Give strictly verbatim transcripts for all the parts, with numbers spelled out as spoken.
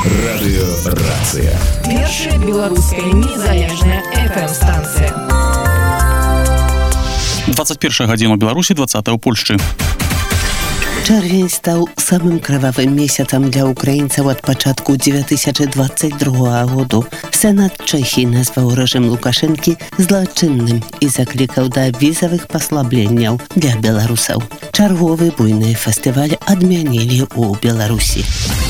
Радыёрацыя. Першая беларуская незалежная эф эм-станцыя. двадцать первая гадзіна ў Беларусі, двадцатая ў Польшчы. Чэрвень стаў самым крывавым месяцам для украінцаў ад пачатку две тысячи двадцать другога году. Сенат Чэхіі назваў рэжым Лукашэнкі злачынным і заклікаў да візавых паслабленняў для беларусаў. Чарговы буйны фестываль адмянілі ў Беларусі.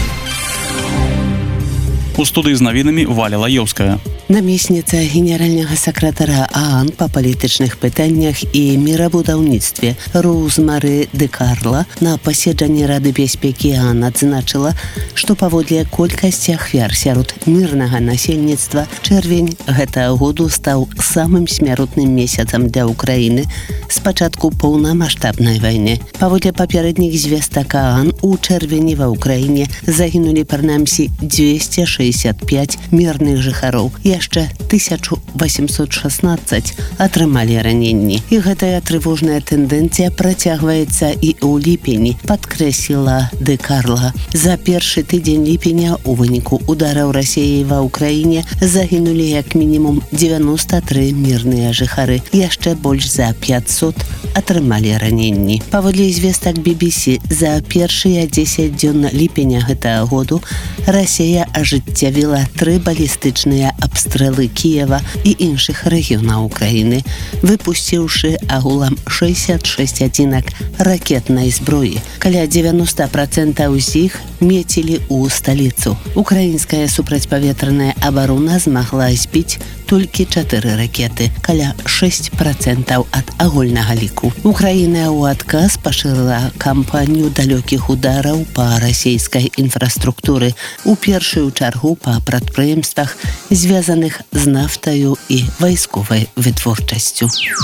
У студыі з навінамі Валя Лаёўская. Намесніца генеральнага сакратара ААН па палітычных пытаннях і мірабудаўніцтве Роўзмары Дэ Карла на паседжанні Рады бяспекі ААН адзначыла, што паводле колькасці ахвяр сярод мірнага насельніцтва чэрвень гэтага году стаў самым смяротным месяцам для Украіны з пачатку поўнамаштабнай вайны. Паводле папярэдніх звестак ААН у чэрвені ва Ўкраіне загінулі прынамсі двести шестьдесят пять мірных жыхароў. Яшчэ тысяча восемьсот шестнадцать атрымалі раненні. І гэтая трывожная тэндэнцыя працягваецца і ў ліпені, падкрэсліла Дэ Карла. За першы тыдзень ліпеня у выніку удараў Расіі ва Ўкраіне загінулі як мінімум девяносто три мірныя жыхары. Яшчэ больш за пятьсот атрымалі раненні. Паводле звестак би би си, за першыя дзесяць дзён ліпеня гэтага году Расія ажыццявіла тры балістычныя абстрэлы Кіева і іншых рэгіёнаў Украіны, выпусціўшы агулам шестьдесят шесть адзінак ракетнай зброі. Каля девяносто процентов з іх мецілі ў сталіцу. Украінская супрацьпаветраная абарона змагла збіць толькі чатыры ракеты, каля шесть процентов ад агульнага ліку. Украіна ў адказ пашырыла кампанію далёкіх удараў па расійскай інфраструктуры, у першую чаргу па прадпрыемствах, звязаных з нафтаю і вайсковай вытворчасцю.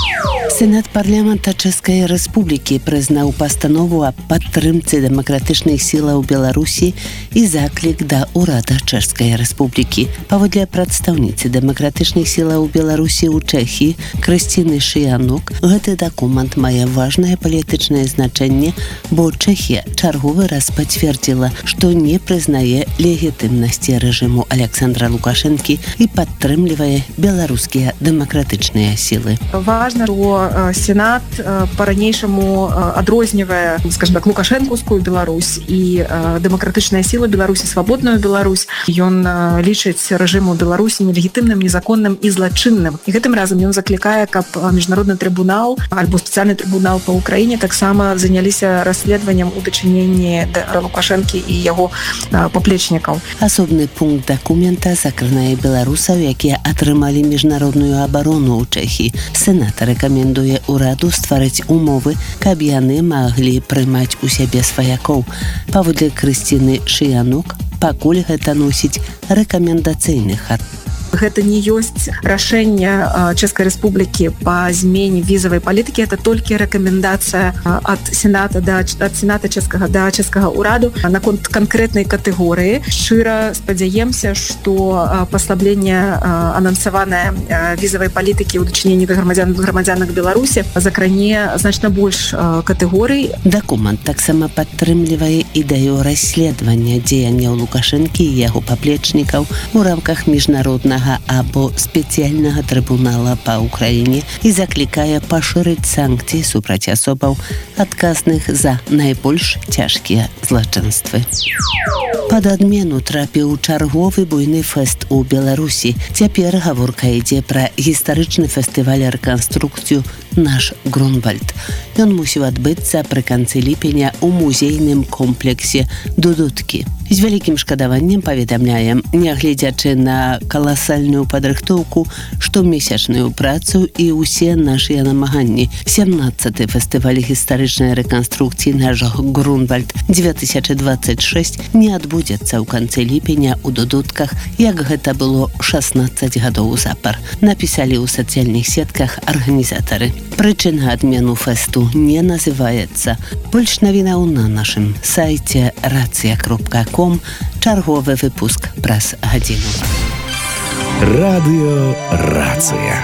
Сенат парламента Чэшскай Рэспублікі прызнаў пастанову аб падтрымцы дэмакратычных сілаў Беларусі і заклік да ўрада Чэшскай Рэспублікі. Паводле прадстаўніцы дэмакратычных сілаў Беларусі ў Чэхіі Крысціны Шыянук, гэты дакумент мае важнае палітычнае значэнне, бо Чэхія чарговы раз пацвердзіла, што не прызнае легітымнасці рэжыму Александра Лукашэнкі і падтрымлівае беларускія дэмакратычныя сілы. Важна, што Сенат па-ранейшаму адрознівае, скажем так, лукашэнкаўскую Беларусь і дэмакратычная сіла Беларусі, свабодную Беларусь. Ён лічыць рэжыму Беларусі нелегітымным, незаконным і злачынным. І гэтым разам ён заклікае, каб міжнародны трыбунал альбо спецыяльны трыбунал па Ўкраіне таксама заняліся расследаваннем у дачыненні да Лукашэнкі і яго паплечнікаў. Асобны пункт дакумента закранае беларусаў, якія атрымалі міжнародную абарону ў Чэхіі. Сенат рэкамендуе ўраду стварыць умовы, каб яны маглі прымаць у сябе сваякоў. Паводле Крысціны Шыянук, пакуль гэта носіць рэкамендацыйны характар. Гэта не ёсць рашэнне Чэшскай Рэспублікі па змене візавай палітыкі, это толькі рэкамендацыя ад Сената да ад Сената чэшскага да чэшскага ўраду наконт канкрэтнай катэгорыі. Шчыра спадзяемся, што паслабленне анансаванае візавай палітыкі ў дачыненні да грамадзян грамадзянак Беларусі закране значна больш катэгорый. Дакумент таксама падтрымлівае ідэю расследавання дзеянняў Лукашэнкі і яго паплечнікаў у рамках міжнароднага або спецыяльнага трыбунала па Ўкраіне і заклікае пашырыць санкцыі супраць асобаў, адказных за найбольш цяжкія злачынствы. Пад адмену трапіў чарговы буйны фэст у Беларусі. Цяпер гаворка ідзе пра гістарычны фестываль рэканструкцыю «Наш Грунвальд». Ён мусіў адбыцца пры канцы ліпеня ў музейным комплексе «Дудуткі». З вялікім шкадаваннем паведамляем, нягледзячы на каласальную падрыхтоўку, штомесячную працу і ўсе нашыя намаганні. сямнадцаты фестываль гістарычнай рэканструкцыі «Наш Грунвальд» две тысячи двадцать шесть не адбудзецца ў канцы ліпеня ў Дудутках, як гэта было шестнадцать гадоў запар. Напісалі ў сацыяльных сетках арганізатары. Прычына адмену фэсту не называецца. Больш навінаў на нашым сайце рацыя кропка ком. Чарговы выпуск праз гадзіну. Радыёрацыя.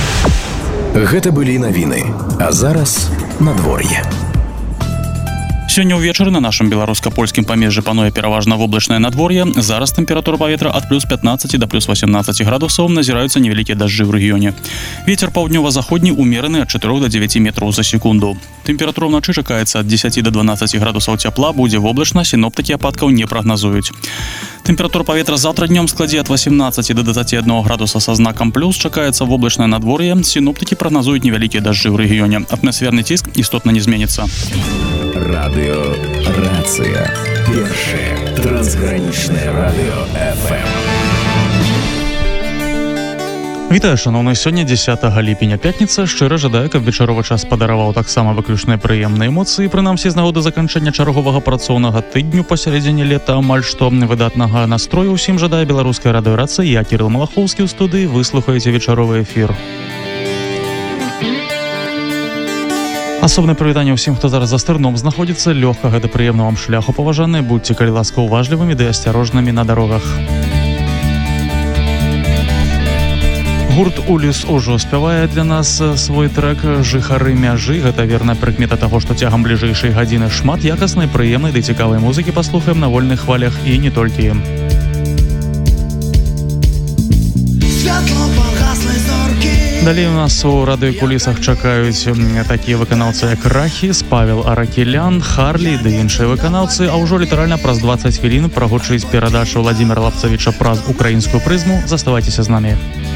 Гэта былі навіны, а зараз надвор'е. Сёння ўвечары на нашым беларуска-польскім памежжы пануе пераважна воблачнае надвор'е. Зараз тэмпература паветра ад плюс пятнаццаці да плюс васемнаццаці градусаў, назіраюцца невялікія дажджы ў рэгіёне. Вецер паўднёва-заходні ўмераны ад чатырох да дзевяці метраў за секунду. Тэмпература ўначы чакаецца ад дзесяці да дванаццаці градусаў цяпла, будзе воблачна, сіноптыкі ападкаў не прагназуюць. Тэмпература паветра заўтра днём складзе ад васемнаццаці да дваццаці аднаго градуса са знакам плюс, чакаецца воблачнае надвор'е, сіноптыкі прагназуюць невялікія дажджы ў рэгіёне. Атмасферны ціск істотна не зменіцца. Радио Рация. Першее трансграничное радио эф эм. Вітаю, шановны, сёння дзесятага ліпеня, пятніца. Шчыра жадаю, каб вечаровы час падараваў таксама выключныя прыемныя эмоцыі, прынамсі з нагоды заканчэння чарговага працоўнага тыдню пасярэдзіне лета, амаль што выдатнага настрою ўсім жадае беларуская радыёрацыя. Я, Кірыл Малахоўскі, ў студыі, выслухаеце вечаровы эфір. Асобнае прывітанне ўсім, хто зараз за стырном знаходзіцца, лёгкага да прыемнага вам шляху, паважаныя, будьце, калі ласка, уважлівымі ды асцярожнымі на дарогах. Гурт «Уліс» ужо спявае для нас свой трэк «Жыхары мяжы». Гэта верная прыкмета таго, што цягам бліжэйшай гадзіны шмат якаснай, прыемнай ды цікавай музыкі паслухаем на вольных хвалях і не толькі. Далей у нас у радыёкулісах чакаюць такія выканаўцы, як Рахіс, Павел Аракелян, Харлі ды іншыя выканаўцы, а ўжо літаральна праз дваццаць хвілін прагучыць перадача Владзіміра Лапцавіча праз украінскую прызму. Заставайцеся з намі.